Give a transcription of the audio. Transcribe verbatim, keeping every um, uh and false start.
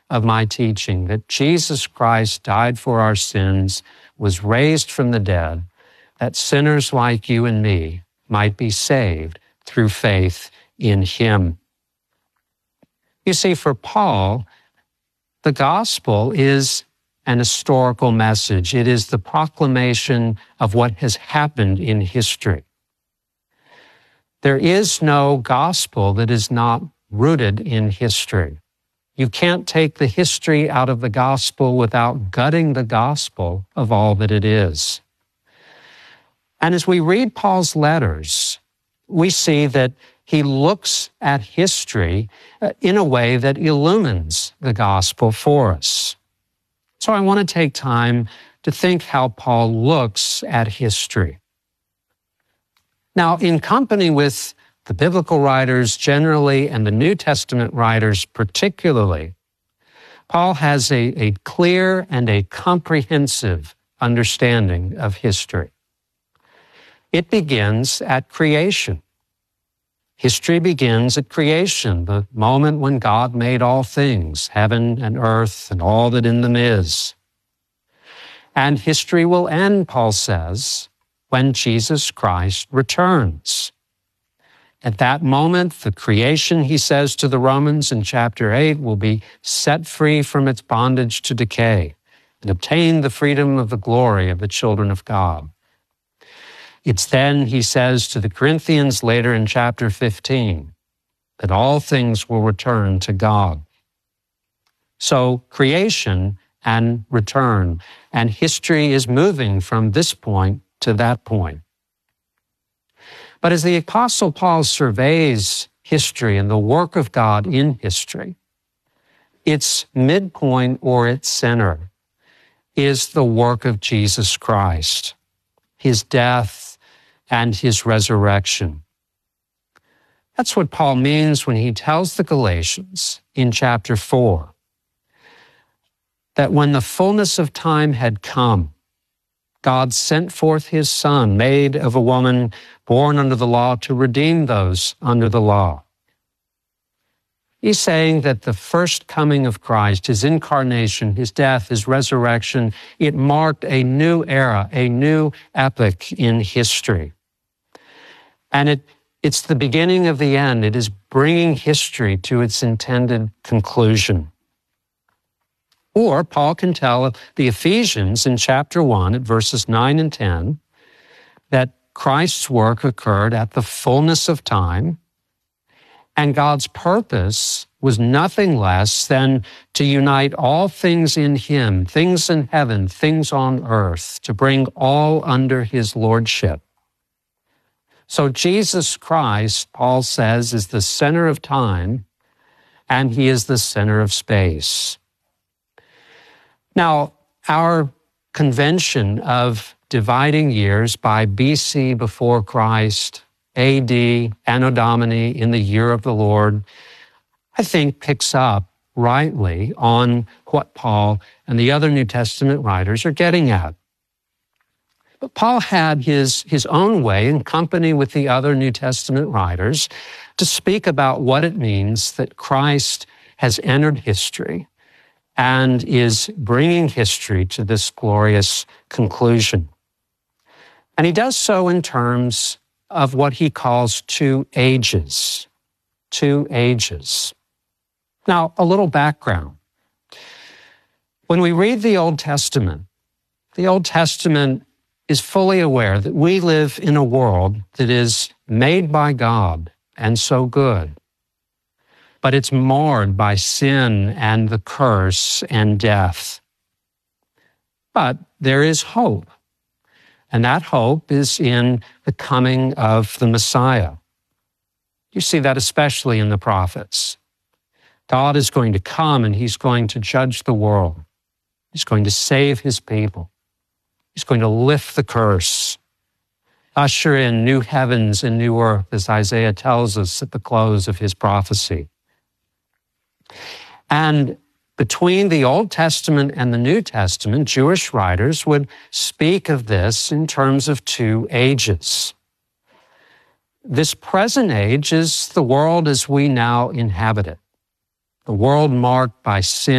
of my teaching, that Jesus Christ died for our sins, was raised from the dead, that sinners like you and me might be saved through faith in him. You see, for Paul, the gospel is an historical message. It is the proclamation of what has happened in history. There is no gospel that is not rooted in history. You can't take the history out of the gospel without gutting the gospel of all that it is. And as we read Paul's letters, we see that he looks at history in a way that illumines the gospel for us. So I want to take time to think how Paul looks at history. Now, in company with the biblical writers generally and the New Testament writers particularly, Paul has a, a clear and a comprehensive understanding of history. It begins at creation. History begins at creation, the moment when God made all things, heaven and earth and all that in them is. And history will end, Paul says, when Jesus Christ returns. At that moment, the creation, he says to the Romans in chapter eight, will be set free from its bondage to decay and obtain the freedom of the glory of the children of God. It's then, he says to the Corinthians later in chapter fifteen, that all things will return to God. So creation and return, and history is moving from this point to that point. But as the Apostle Paul surveys history and the work of God in history, its midpoint or its center is the work of Jesus Christ, his death and his resurrection. That's what Paul means when he tells the Galatians in chapter four that when the fullness of time had come, God sent forth his Son, made of a woman born under the law, to redeem those under the law. He's saying that the first coming of Christ, his incarnation, his death, his resurrection, it marked a new era, a new epoch in history. And it, it's the beginning of the end. It is bringing history to its intended conclusion. Or Paul can tell the Ephesians in chapter one at verses nine and ten that Christ's work occurred at the fullness of time, and God's purpose was nothing less than to unite all things in him, things in heaven, things on earth, to bring all under his lordship. So Jesus Christ, Paul says, is the center of time, and he is the center of space. Now, our convention of dividing years by B C before Christ, A D, Anno Domini, in the year of the Lord, I think picks up rightly on what Paul and the other New Testament writers are getting at. But Paul had his, his own way, in company with the other New Testament writers, to speak about what it means that Christ has entered history and is bringing history to this glorious conclusion. And he does so in terms of what he calls two ages. Two ages. Now, a little background. When we read the Old Testament, the Old Testament is fully aware that we live in a world that is made by God and so good, but it's marred by sin and the curse and death. But there is hope, and that hope is in the coming of the Messiah. You see that especially in the prophets. God is going to come and he's going to judge the world. He's going to save his people. He's going to lift the curse, usher in new heavens and new earth, as Isaiah tells us at the close of his prophecy. And between the Old Testament and the New Testament, Jewish writers would speak of this in terms of two ages. This present age is the world as we now inhabit it, the world marked by sin